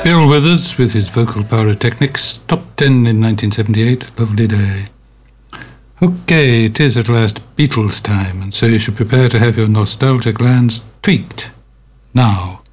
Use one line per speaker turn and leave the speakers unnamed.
Bill Withers with his vocal pyrotechnics, top 10 in 1978, lovely day. Okay, it is at last Beatles time, and so you should prepare to have your nostalgia glands tweaked. Now.